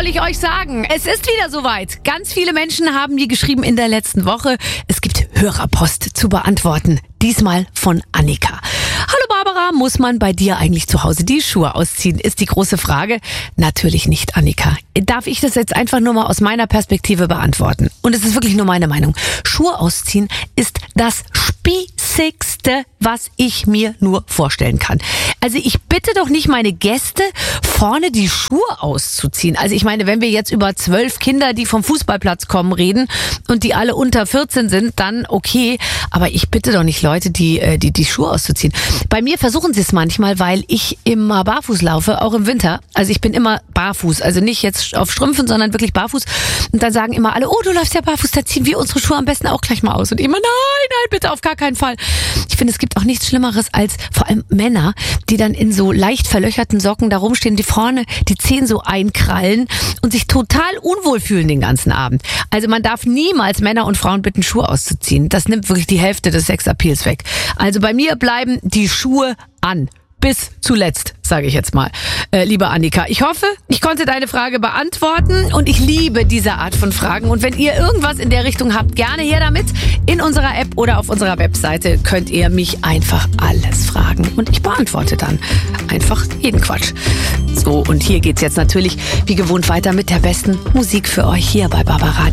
soll ich euch sagen? Es ist wieder soweit. Ganz viele Menschen haben mir geschrieben in der letzten Woche. Es gibt Hörerpost zu beantworten. Diesmal von Annika. Hallo Barbara, muss man bei dir eigentlich zu Hause die Schuhe ausziehen? Ist die große Frage. Natürlich nicht, Annika. Darf ich das jetzt einfach nur mal aus meiner Perspektive beantworten? Und es ist wirklich nur meine Meinung. Schuhe ausziehen ist das Spießigste, was ich mir nur vorstellen kann. Also ich bitte doch nicht meine Gäste, vorne die Schuhe auszuziehen. Also ich meine, wenn wir jetzt über 12 Kinder, die vom Fußballplatz kommen, reden und die alle unter 14 sind, dann okay. Aber ich bitte doch nicht Leute, die Schuhe auszuziehen. Bei mir versuchen sie es manchmal, weil ich immer barfuß laufe, auch im Winter. Also ich bin immer barfuß, also nicht jetzt auf Strümpfen, sondern wirklich barfuß. Und dann sagen immer alle, oh, du läufst ja barfuß, da ziehen wir unsere Schuhe am besten auch gleich mal aus. Und ich immer, nein, bitte, auf gar keinen Fall. Ich finde, es gibt auch nichts Schlimmeres als vor allem Männer, die dann in so leicht verlöcherten Socken da rumstehen, die vorne die Zehen so einkrallen und sich total unwohl fühlen den ganzen Abend. Also man darf niemals Männer und Frauen bitten, Schuhe auszuziehen. Das nimmt wirklich die Hälfte des Sexappeals weg. Also bei mir bleiben die Schuhe an. Bis zuletzt, sage ich jetzt mal. Liebe Annika, ich hoffe, ich konnte deine Frage beantworten und ich liebe diese Art von Fragen. Und wenn ihr irgendwas in der Richtung habt, gerne her damit. In unserer App oder auf unserer Webseite könnt ihr mich einfach alles fragen. Und ich beantworte dann einfach jeden Quatsch. So, und hier geht's jetzt natürlich wie gewohnt weiter mit der besten Musik für euch hier bei Barbara.